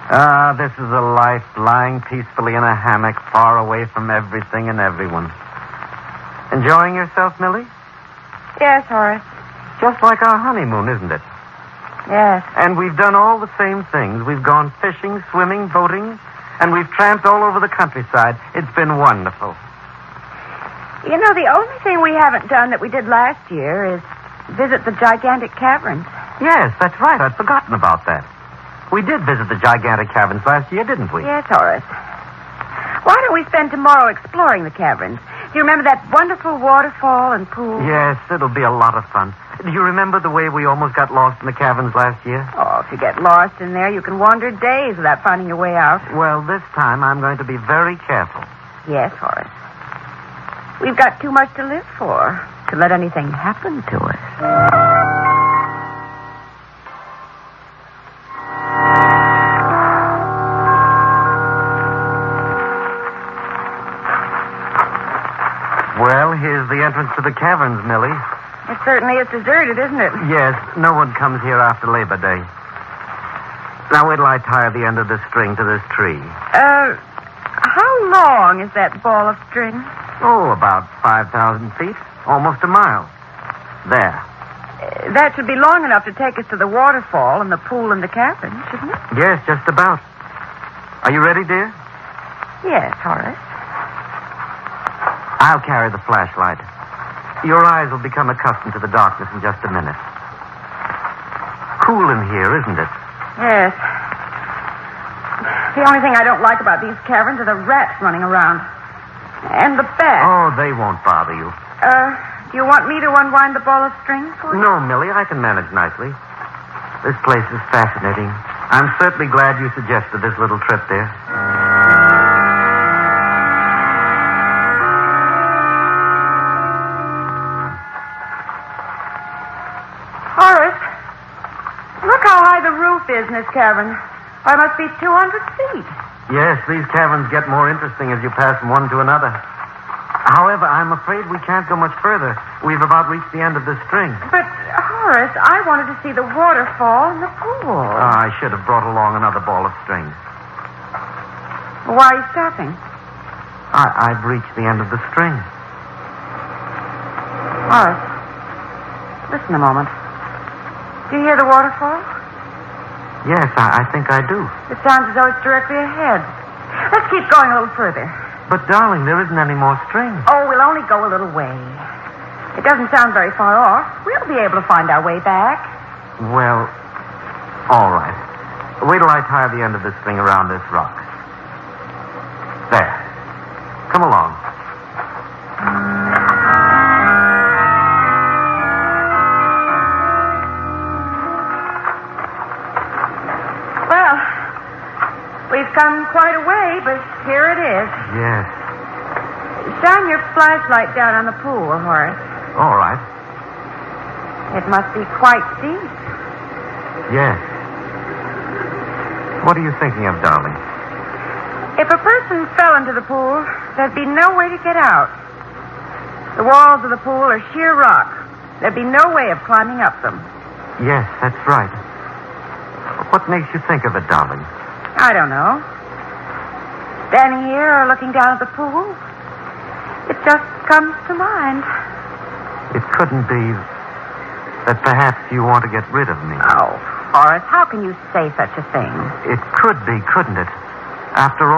Ah, this is a life lying peacefully in a hammock far away from everything and everyone. Enjoying yourself, Millie? Yes, Horace. Just like our honeymoon, isn't it? Yes. And we've done all the same things. We've gone fishing, swimming, boating, and we've tramped all over the countryside. It's been wonderful. You know, the only thing we haven't done that we did last year is visit the gigantic caverns. Yes, that's right. I'd forgotten about that. We did visit the gigantic caverns last year, didn't we? Yes, Horace. Why don't we spend tomorrow exploring the caverns? Do you remember that wonderful waterfall and pool? Yes, it'll be a lot of fun. Do you remember the way we almost got lost in the caverns last year? Oh, if you get lost in there, you can wander days without finding your way out. Well, this time I'm going to be very careful. Yes, Horace. We've got too much to live for to let anything happen to us. Well, here's the entrance to the caverns, Millie. It certainly is deserted, isn't it? Yes, no one comes here after Labor Day. Now, wait till I tie the end of this string to this tree. How long is that ball of string? Oh, about 5,000 feet. Almost a mile. There. That should be long enough to take us to the waterfall and the pool and the cabin, shouldn't it? Yes, just about. Are you ready, dear? Yes, Horace. I'll carry the flashlight. Your eyes will become accustomed to the darkness in just a minute. Cool in here, isn't it? Yes. The only thing I don't like about these caverns are the rats running around. And the bats. Oh, they won't bother you. Do you want me to unwind the ball of string for you? No, Millie, I can manage nicely. This place is fascinating. I'm certainly glad you suggested this little trip there. Horace, look how high the roof is in this cavern. Why, it must be 200 feet. Yes, these caverns get more interesting as you pass from one to another. However, I'm afraid we can't go much further. We've about reached the end of this string. But, Horace, I wanted to see the waterfall and the pool. I should have brought along another ball of string. Why are you stopping? I've reached the end of the string. Horace, listen a moment. Do you hear the waterfall? Yes, I think I do. It sounds as though it's directly ahead. Let's keep going a little further. But, darling, there isn't any more string. Oh, we'll only go a little way. It doesn't sound very far off. We'll be able to find our way back. Well, all right. Wait till I tie the end of this string around this rock. There. Come along. Well, we've come quite a way, but here it is. Yes. Shine your flashlight down on the pool, Horace. All right. It must be quite deep. Yes. What are you thinking of, darling? If a person fell into the pool, there'd be no way to get out. The walls of the pool are sheer rock. There'd be no way of climbing up them. Yes, that's right. What makes you think of it, darling? I don't know. Standing here or looking down at the pool, it just comes to mind. It couldn't be that perhaps you want to get rid of me. Oh, Horace, how can you say such a thing? It could be, couldn't it? After all.